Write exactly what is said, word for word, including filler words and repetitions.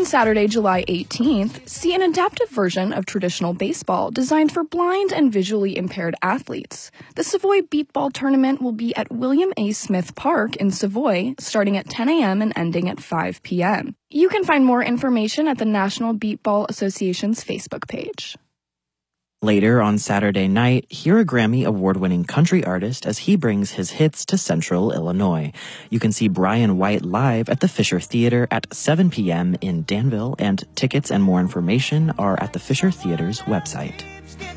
Saturday, July eighteenth, see an adaptive version of traditional baseball designed for blind and visually impaired athletes. The Savoy Beat Ball Tournament will be at William A. Smith Park in Savoy, starting at ten a.m. and ending at five p.m. You can find more information at the National Beat Ball Association's Facebook page. Later on Saturday night, hear a Grammy award-winning country artist as he brings his hits to Central Illinois. You can see Brian White live at the Fisher Theater at seven p.m. in Danville, and tickets and more information are at the Fisher Theater's website.